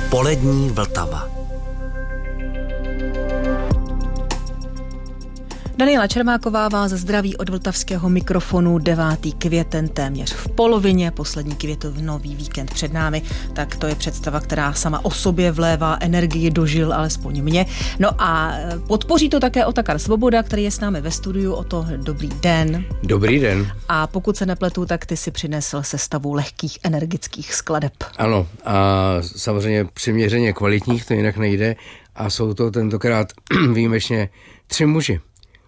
Polední Vltava. Daniela Čermáková vás zdraví od vltavského mikrofonu. 9. květen téměř v polovině, poslední květnový víkend před námi, tak to je představa, která sama o sobě vlévá energii do žil, alespoň mě. No a podpoří to také Otakar Svoboda, který je s námi ve studiu. O to dobrý den. Dobrý den. A pokud se nepletu, tak ty si přinesl sestavu lehkých energických skladeb. Ano, a samozřejmě přiměřeně kvalitních, to jinak nejde, a jsou to tentokrát výjimečně 3 muži.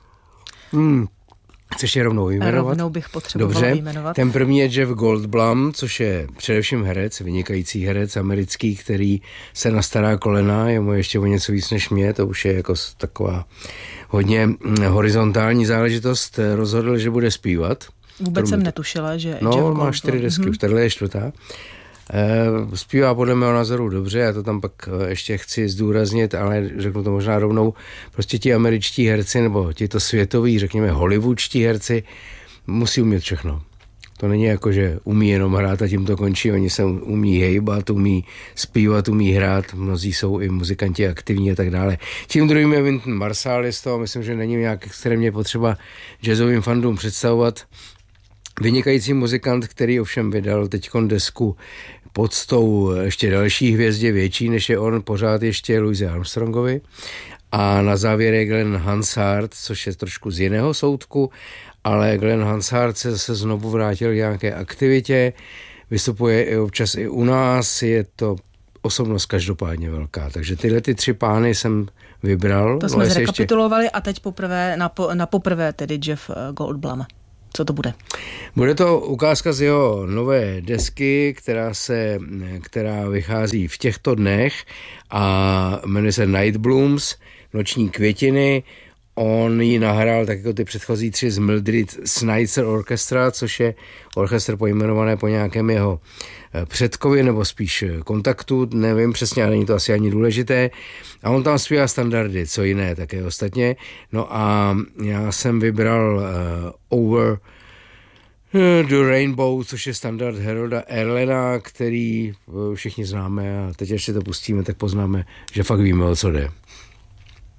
Chceš je rovnou vyjmenovat? Rovnou bych potřebovala vyjmenovat. Ten první je Jeff Goldblum, což je především herec, vynikající herec americký, který se na stará kolena, je mu ještě o něco víc než mě, to už je jako taková hodně horizontální záležitost, rozhodl, že bude zpívat. Vůbec jsem netušila, že Jeff Goldblum. má 4 desky, už tahle je 4. Zpívá podle mého názoru dobře, já to tam pak ještě chci zdůraznit, ale řeknu to možná rovnou, prostě ti američtí herci, nebo ti to světoví, řekněme hollywoodští herci, musí umět všechno. To není jako, že umí jenom hrát a tím to končí, oni se umí hejbat, umí zpívat, umí hrát, mnozí jsou i muzikanti aktivní a tak dále. Tím druhým je Wynton Marsalis, to myslím, že není nějak extrémně potřeba jazzovým fandům představovat. Vynikající muzikant, který ovšem vydal teďkon desku poctou ještě další hvězdě, větší než je on, pořád ještě Louisi Armstrongovi. A na závěr je Glenn Hansard, což je trošku z jiného soudku, ale Glenn Hansard se zase znovu vrátil k nějaké aktivitě, vystupuje i občas i u nás, je to osobnost každopádně velká. Takže tyhle 3 pány jsem vybral. To jsme zrekapitulovali a teď poprvé, na poprvé tedy Jeff Goldblum. Co to bude? Bude to ukázka z jeho nové desky, která vychází v těchto dnech a jmenuje se Night Blooms, Noční květiny. On ji nahrál tak jako ty předchozí 3 z Mildred Snitzer Orchestra, což je orchestr pojmenované po nějakém jeho předkovi, nebo spíš kontaktu, nevím přesně, ale není to asi ani důležité. A on tam zpívá standardy, co jiné také ostatně. No a já jsem vybral Over the Rainbow, což je standard Harolda Erlena, který všichni známe, a teď, až si to pustíme, tak poznáme, že fakt víme, o co jde.